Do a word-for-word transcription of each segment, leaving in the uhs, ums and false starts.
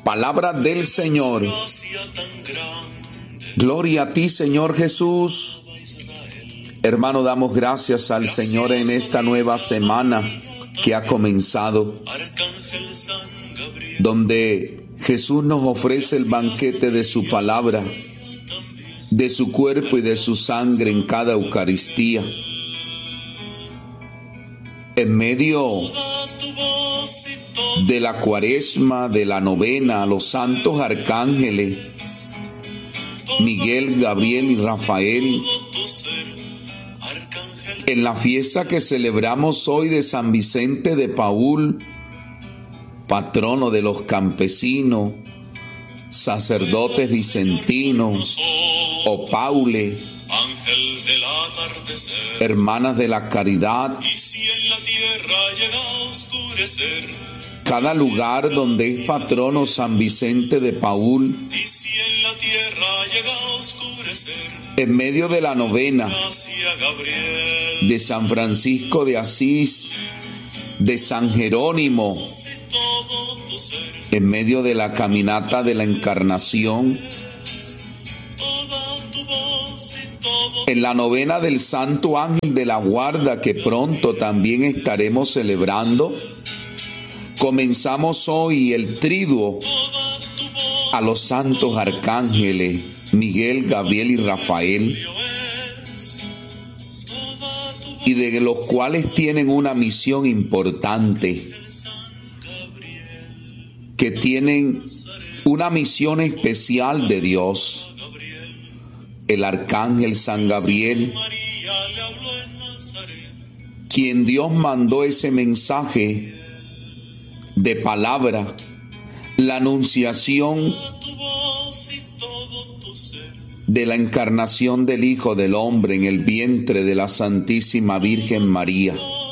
Palabra del Señor. Gloria a ti, Señor Jesús. Hermano, damos gracias al Señor en esta nueva semana que ha comenzado, donde Jesús nos ofrece el banquete de su palabra, de su cuerpo y de su sangre en cada Eucaristía. En medio de la cuaresma, de la novena, a los santos arcángeles, Miguel, Gabriel y Rafael, en la fiesta que celebramos hoy de San Vicente de Paúl, patrono de los campesinos, sacerdotes vicentinos, o Paule, hermanas de la caridad, cada lugar donde es patrono San Vicente de Paúl, en medio de la novena de San Francisco de Asís, de San Jerónimo, en medio de la caminata de la Encarnación, en la novena del Santo Ángel de la Guarda, que pronto también estaremos celebrando, comenzamos hoy el triduo a los santos arcángeles Miguel, Gabriel y Rafael, y de los cuales tienen una misión importante, que tienen una misión especial de Dios. El arcángel San Gabriel, quien Dios mandó ese mensaje de palabra, la anunciación de la encarnación del Hijo del Hombre en el vientre de la Santísima Virgen María,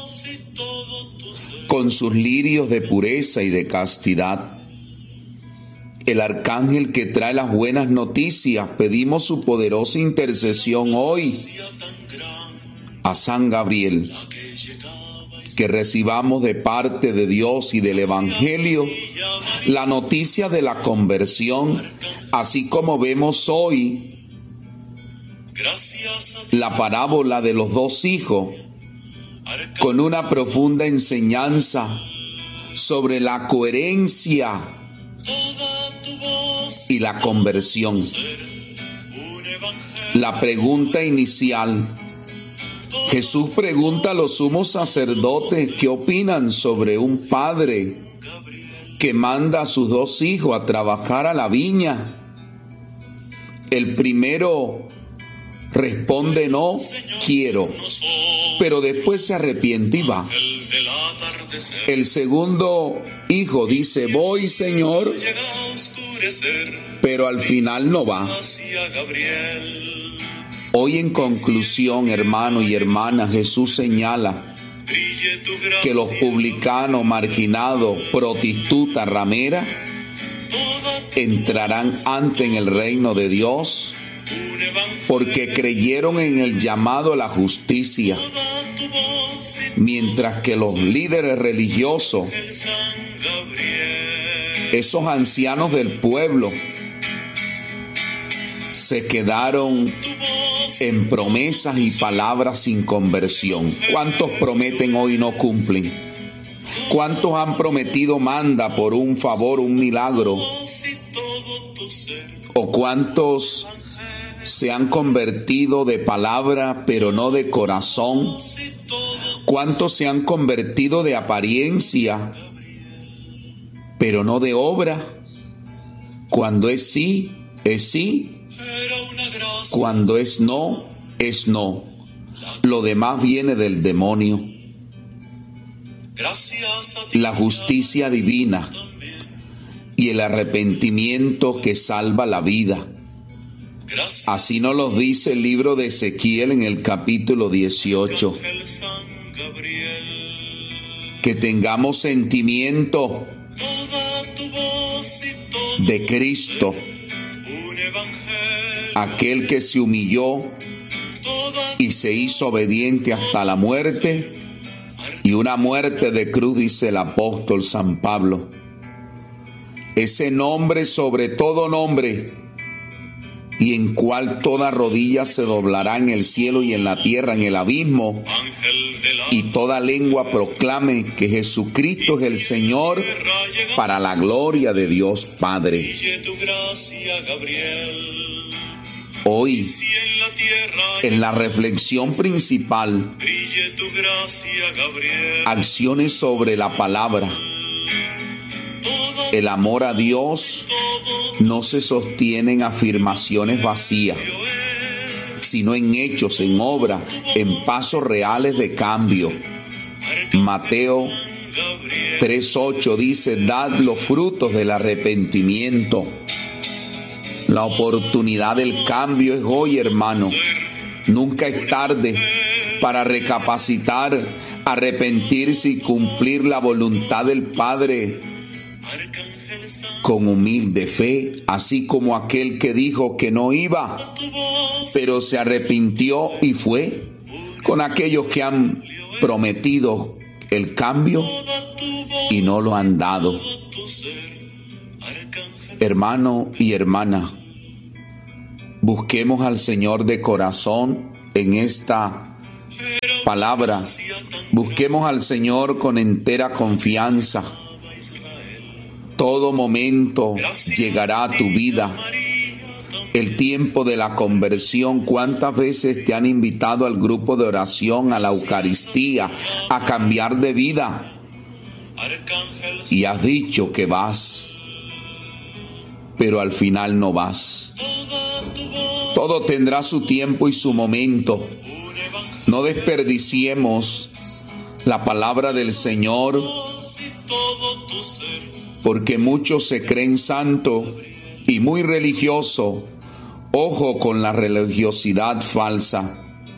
con sus lirios de pureza y de castidad. El arcángel que trae las buenas noticias, pedimos su poderosa intercesión hoy a San Gabriel, que recibamos de parte de Dios y del Evangelio la noticia de la conversión, así como vemos hoy la parábola de los dos hijos, con una profunda enseñanza sobre la coherencia y la conversión. La pregunta inicial: Jesús pregunta a los sumos sacerdotes qué opinan sobre un padre que manda a sus dos hijos a trabajar a la viña. El primero responde: no quiero, pero después se arrepiente y va. El segundo hijo dice: voy, Señor, pero al final no va. Hoy, en conclusión, hermano y hermana, Jesús señala que los publicanos, marginados, prostitutas, rameras, entrarán antes en el reino de Dios, porque creyeron en el llamado a la justicia, mientras que los líderes religiosos, esos ancianos del pueblo, se quedaron en promesas y palabras sin conversión. ¿Cuántos prometen hoy y no cumplen? ¿Cuántos han prometido manda por un favor, un milagro? ¿O cuántos se han convertido de palabra pero no de corazón? ¿Cuántos se han convertido de apariencia pero no de obra? Cuando es sí, es sí. Cuando es no, es no. Lo demás viene del demonio. La justicia divina y el arrepentimiento que salva la vida. Así nos lo dice el libro de Ezequiel en el capítulo dieciocho. Que tengamos sentimiento de Cristo, aquel que se humilló y se hizo obediente hasta la muerte, y una muerte de cruz, dice el apóstol San Pablo. ese nombre sobre todo nombre, y en cual toda rodilla se doblará en el cielo y en la tierra, en el abismo, y toda lengua proclame que Jesucristo es el Señor, para la gloria de Dios Padre. Hoy, en la reflexión principal, acciones sobre la palabra. El amor a Dios no se sostiene en afirmaciones vacías, sino en hechos, en obra, en pasos reales de cambio. Mateo tres ocho dice: dad los frutos del arrepentimiento. La oportunidad del cambio es hoy, hermano. Nunca es tarde para recapacitar, arrepentirse y cumplir la voluntad del Padre con humilde fe, así como aquel que dijo que no iba, pero se arrepintió y fue, con aquellos que han prometido el cambio y no lo han dado. Hermano y hermana, busquemos al Señor de corazón en esta palabra. Busquemos al Señor con entera confianza. Todo momento llegará a tu vida. El tiempo de la conversión. ¿Cuántas veces te han invitado al grupo de oración, a la Eucaristía, a cambiar de vida? Y has dicho que vas, pero al final no vas. Todo tendrá su tiempo y su momento. No desperdiciemos la palabra del Señor, porque muchos se creen santo y muy religioso. Ojo con la religiosidad falsa.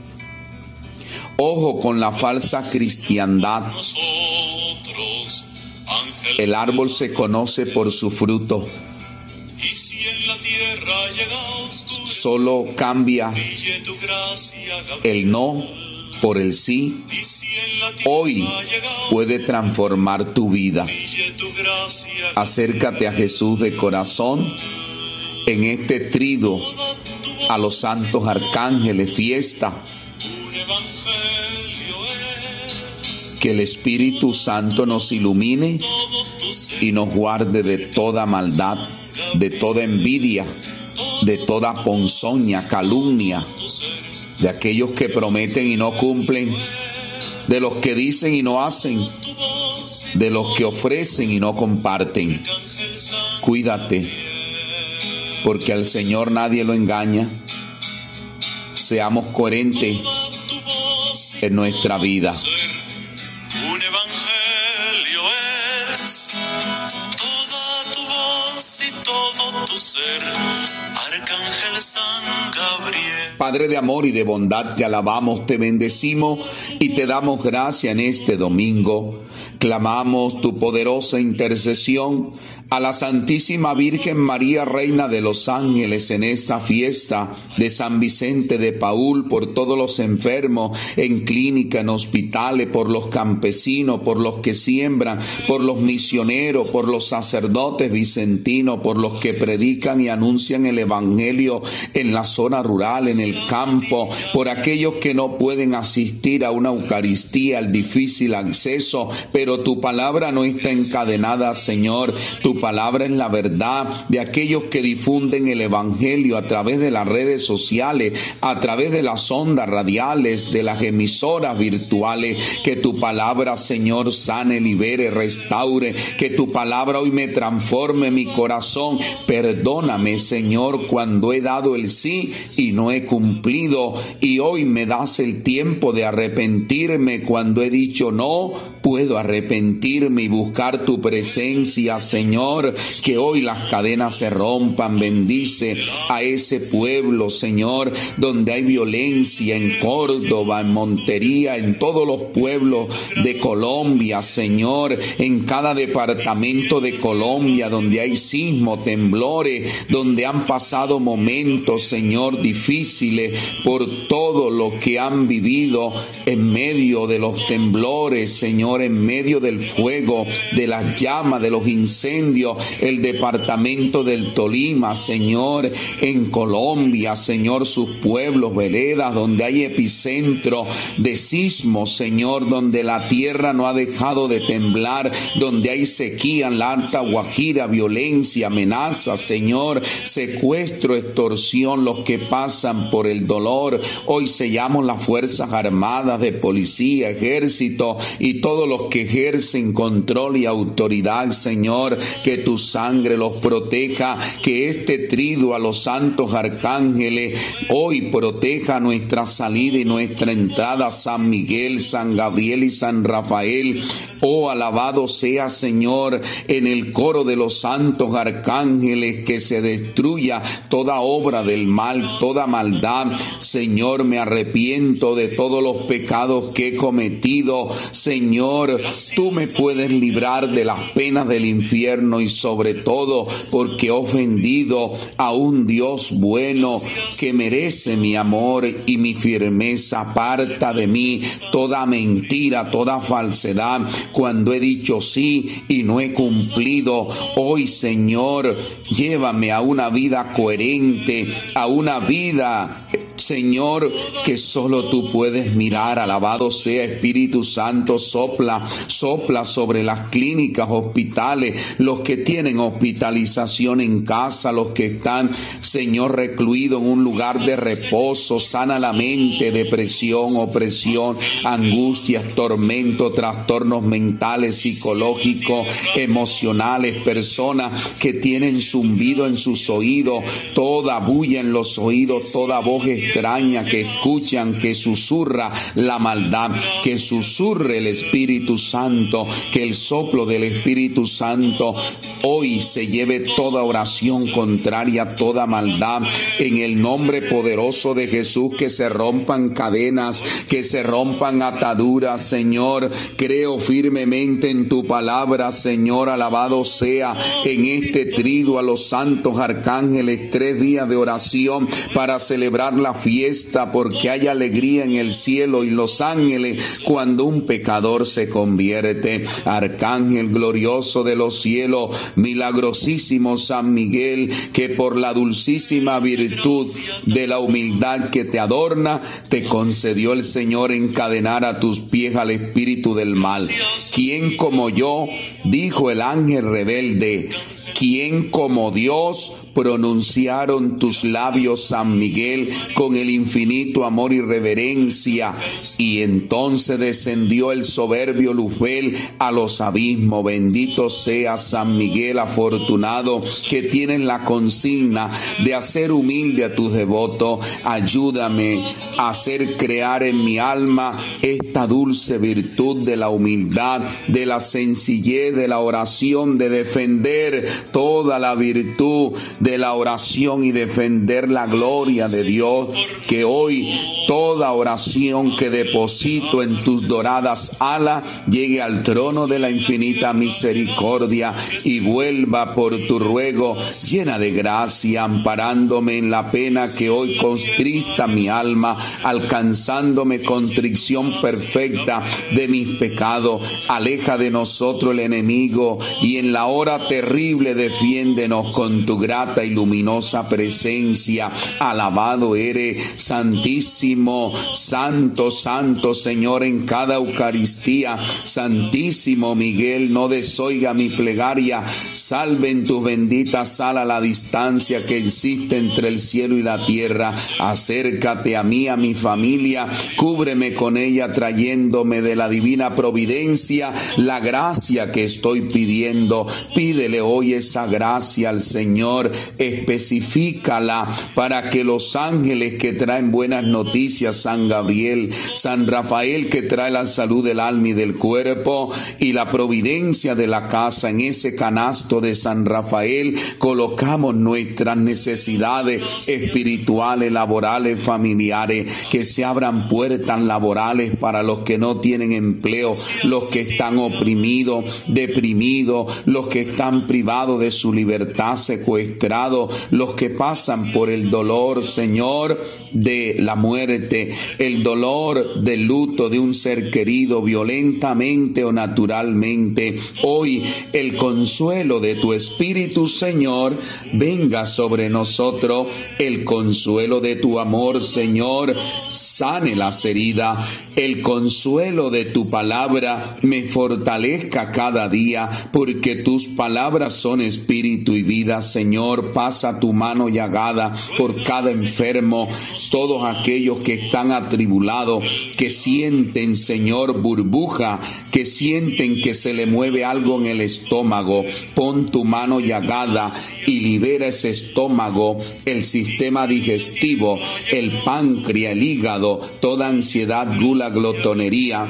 Ojo con la falsa cristiandad. El árbol se conoce por su fruto. Solo cambia el no por el sí. Hoy puede transformar tu vida. Acércate a Jesús de corazón en este trido, a los santos arcángeles, fiesta. Que el Espíritu Santo nos ilumine y nos guarde de toda maldad, de toda envidia, de toda ponzoña, calumnia, de aquellos que prometen y no cumplen, de los que dicen y no hacen, de los que ofrecen y no comparten. Cuídate, porque al Señor nadie lo engaña. Seamos coherentes en nuestra vida. Un evangelio es toda tu voz y todo tu ser, Arcángel San Gabriel. Padre de amor y de bondad, te alabamos, te bendecimos y te damos gracia en este domingo. Clamamos tu poderosa intercesión a la Santísima Virgen María, Reina de los Ángeles, en esta fiesta de San Vicente de Paúl, por todos los enfermos en clínica, en hospitales, por los campesinos, por los que siembran, por los misioneros, por los sacerdotes vicentinos, por los que predican y anuncian el Evangelio en la zona rural, en el campo, por aquellos que no pueden asistir a una Eucaristía, al difícil acceso, pero tu palabra no está encadenada, Señor. Tu palabra es la verdad de aquellos que difunden el Evangelio a través de las redes sociales, a través de las ondas radiales, de las emisoras virtuales. Que tu palabra, Señor, sane, libere, restaure. Que tu palabra hoy me transforme mi corazón. Perdóname, Señor, cuando he dado el sí y no he cumplido. Y hoy me das el tiempo de arrepentirme cuando he dicho no. Puedo arrepentirme y buscar tu presencia, Señor. Que hoy las cadenas se rompan. Bendice a ese pueblo, Señor, donde hay violencia, en Córdoba, en Montería, en todos los pueblos de Colombia, Señor, en cada departamento de Colombia, donde hay sismos, temblores, donde han pasado momentos, Señor, difíciles por todo lo que han vivido en medio de los temblores, Señor, en medio del fuego, de las llamas, de los incendios, incendio, el departamento del Tolima, Señor, en Colombia, Señor, sus pueblos, veredas, donde hay epicentro de sismos, Señor, donde la tierra no ha dejado de temblar, donde hay sequía en la Alta Guajira, violencia, amenaza, Señor, secuestro, extorsión, los que pasan por el dolor. Hoy sellamos las Fuerzas Armadas, de policía, ejército y todos los que ejercen control y autoridad, Señor, que tu sangre los proteja, que este triduo a los santos arcángeles hoy proteja nuestra salida y nuestra entrada. San Miguel, San Gabriel y San Rafael, oh alabado sea, Señor, en el coro de los santos arcángeles, que se destruya toda obra del mal, toda maldad. Señor, me arrepiento de todos los pecados que he cometido. Señor, tú me puedes librar de las penas del infierno, y sobre todo porque he ofendido a un Dios bueno que merece mi amor y mi firmeza. Aparta de mí toda mentira, toda falsedad, cuando he dicho sí y no he cumplido. Hoy, Señor, llévame a una vida coherente, a una vida, Señor, que solo tú puedes mirar. Alabado sea Espíritu Santo. Sopla, sopla sobre las clínicas, hospitales, los que tienen hospitalización en casa, los que están, Señor, recluidos en un lugar de reposo. Sana la mente, depresión, opresión, angustias, tormento, trastornos mentales, psicológicos, emocionales, personas que tienen zumbido en sus oídos, toda bulla en los oídos, toda voz extraña que escuchan, que susurra la maldad, que susurre el Espíritu Santo, que el soplo del Espíritu Santo hoy se lleve toda oración contraria a toda maldad, en el nombre poderoso de Jesús. Que se rompan cadenas, que se rompan ataduras, Señor. Creo firmemente en tu palabra, Señor. Alabado sea en este triduo a los santos arcángeles, tres días de oración para celebrar la fiesta, porque hay alegría en el cielo y los ángeles cuando un pecador se convierte. Arcángel glorioso de los cielos, milagrosísimo San Miguel, que por la dulcísima virtud de la humildad que te adorna, te concedió el Señor encadenar a tus pies al espíritu del mal. ¿Quién como yo? Dijo el ángel rebelde. ¿Quién como Dios? Pronunciaron tus labios, San Miguel, con el infinito amor y reverencia. Y entonces descendió el soberbio Luzbel a los abismos. Bendito sea San Miguel afortunado, que tienes la consigna de hacer humilde a tus devotos. Ayúdame a hacer crear en mi alma esta dulce virtud de la humildad, de la sencillez, de la oración, de defender toda la virtud de la oración y defender la gloria de Dios. Que hoy toda oración que deposito en tus doradas alas llegue al trono de la infinita misericordia y vuelva por tu ruego llena de gracia, amparándome en la pena que hoy contrista mi alma, alcanzándome contrición perfecta de mis pecados. Aleja de nosotros el enemigo, y en la hora terrible defiéndenos con tu grata y luminosa presencia. Alabado eres, santísimo, santo, santo Señor, en cada Eucaristía. Santísimo Miguel, no desoiga mi plegaria. Salve en tu bendita sala la distancia que existe entre el cielo y la tierra. Acércate a mí, a mi familia, cúbreme con ella, trayéndome de la divina providencia la gracia que estoy pidiendo. Pídele hoy esa gracia al Señor, especifícala para que los ángeles que traen buenas noticias, San Gabriel, San Rafael que trae la salud del alma y del cuerpo, y la providencia de la casa, en ese canasto de San Rafael colocamos nuestras necesidades espirituales, laborales, familiares. Que se abran puertas laborales para los que no tienen empleo, los que están oprimidos, deprimidos, los que están privados privado de su libertad, secuestrado, los que pasan por el dolor, Señor, de la muerte, el dolor del luto de un ser querido violentamente o naturalmente. Hoy el consuelo de tu Espíritu, Señor, venga sobre nosotros. El consuelo de tu amor, Señor, sane las heridas. El consuelo de tu palabra me fortalezca cada día, porque tus palabras son espíritu y vida. Señor, pasa tu mano llagada por cada enfermo, todos aquellos que están atribulados, que sienten, Señor, burbuja, que sienten que se le mueve algo en el estómago. Pon tu mano llagada y libera ese estómago, el sistema digestivo, el páncreas, el hígado, toda ansiedad, gula, glotonería.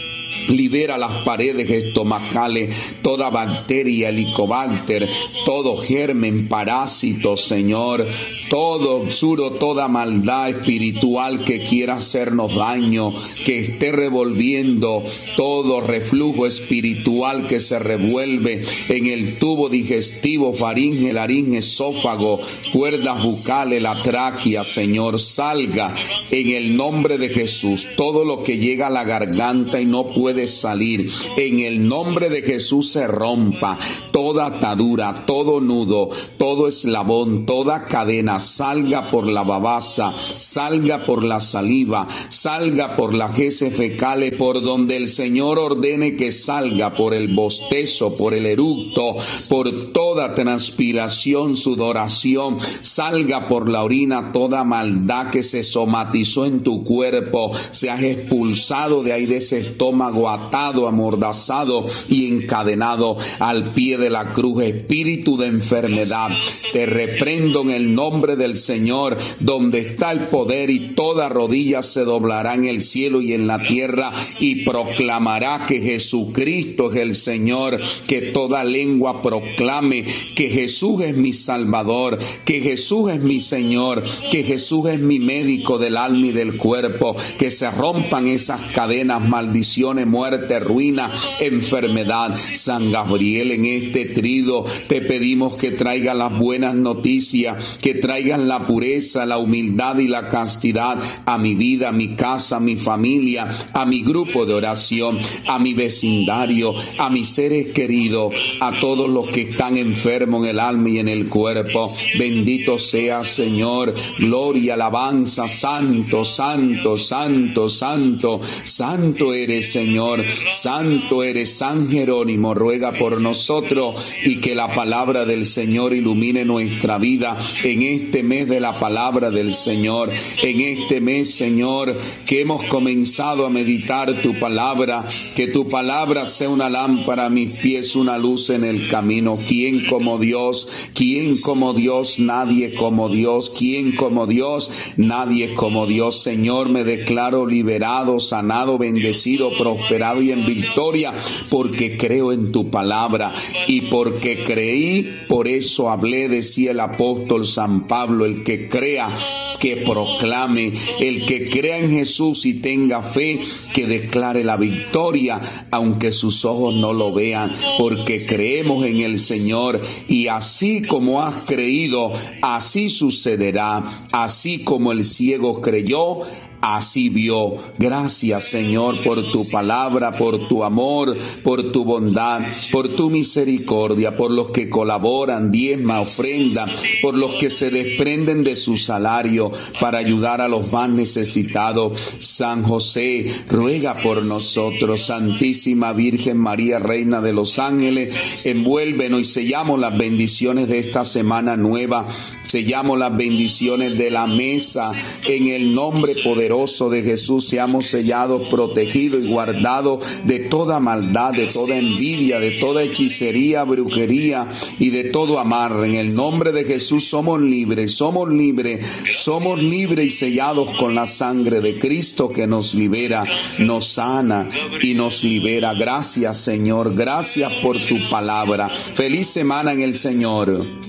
Libera las paredes estomacales, toda bacteria, helicobacter, todo germen, parásito, Señor, todo absurdo, toda maldad espiritual que quiera hacernos daño, que esté revolviendo, todo reflujo espiritual que se revuelve en el tubo digestivo, faringe, laringe, esófago, cuerdas bucales, la tráquea, Señor, salga en el nombre de Jesús. Todo lo que llega a la garganta y no puede puede salir, en el nombre de Jesús se rompa toda atadura, todo nudo, todo eslabón, toda cadena, salga por la babasa, salga por la saliva, salga por las heces fecales, por donde el Señor ordene que salga, por el bostezo, por el eructo, por toda transpiración, sudoración, salga por la orina toda maldad que se somatizó en tu cuerpo, seas expulsado de ahí de ese estómago, atado, amordazado y encadenado al pie de la cruz. Espíritu de enfermedad, te reprendo en el nombre del Señor, donde está el poder, y toda rodilla se doblará en el cielo y en la tierra y proclamará que Jesucristo es el Señor, que toda lengua proclame que Jesús es mi Salvador, que Jesús es mi Señor, que Jesús es mi médico del alma y del cuerpo, que se rompan esas cadenas, maldiciones, muerte, ruina, enfermedad. San Gabriel, en este trido te pedimos que traiga las buenas noticias, que traigan la pureza, la humildad y la castidad a mi vida, a mi casa, a mi familia, a mi grupo de oración, a mi vecindario, a mis seres queridos, a todos los que están enfermos en el alma y en el cuerpo. Bendito sea, Señor, gloria, alabanza, santo, santo, santo, santo, santo eres, Señor, santo eres. San Jerónimo, ruega por nosotros, y que la palabra del Señor ilumine nuestra vida en este mes de la palabra del Señor, en este mes, Señor, que hemos comenzado a meditar tu palabra, que tu palabra sea una lámpara a mis pies, una luz en el camino. ¿Quién como Dios? ¿Quién como Dios? Nadie como Dios. ¿Quién como Dios? Nadie como Dios. Señor, me declaro liberado, sanado, bendecido, prosperado y en victoria, porque creo en tu palabra, y porque creí, por eso hablé, decía el apóstol San Pablo. El que crea, que proclame. El que crea en Jesús y tenga fe, que declare la victoria, aunque sus ojos no lo vean, porque creemos en el Señor, y así como has creído, así sucederá. Así como el ciego creyó, así vio. Gracias, Señor, por tu palabra, por tu amor, por tu bondad, por tu misericordia, por los que colaboran, diezma, ofrenda, por los que se desprenden de su salario para ayudar a los más necesitados. San José, ruega por nosotros. Santísima Virgen María, Reina de los Ángeles, envuélvenos y sellamos las bendiciones de esta semana nueva. Sellamos las bendiciones de la mesa en el nombre poderoso de Jesús. Seamos sellados, protegidos y guardados de toda maldad, de toda envidia, de toda hechicería, brujería y de todo amarre. En el nombre de Jesús somos libres, somos libres, somos libres y sellados con la sangre de Cristo, que nos libera, nos sana y nos libera. Gracias, Señor. Gracias por tu palabra. Feliz semana en el Señor.